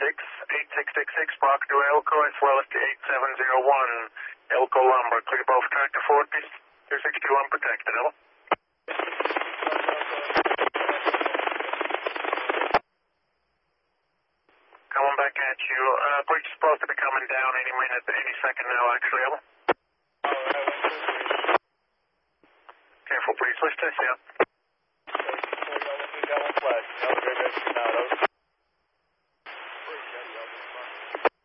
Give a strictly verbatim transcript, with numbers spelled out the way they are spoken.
six, eight six six six, Brock to Elko, as well as the eight seven zero one, Elko Lumber. Clear both track to forty, two sixty-one protected, hello? Coming back at you. Uh, bridge is supposed to be coming down any minute, any second now, actually, hello? Careful, please. Let's test you. Got one flash.